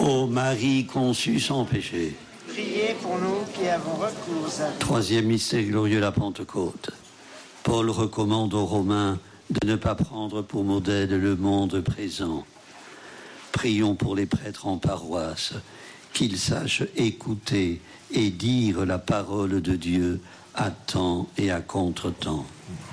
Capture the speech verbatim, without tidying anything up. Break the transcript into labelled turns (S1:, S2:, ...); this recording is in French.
S1: Ô Marie conçue sans péché.
S2: Priez pour nous qui avons recours à vous.
S1: Troisième mystère glorieux, la Pentecôte. Paul recommande aux Romains de ne pas prendre pour modèle le monde présent. Prions pour les prêtres en paroisse, qu'ils sachent écouter et dire la parole de Dieu à temps et à contre-temps.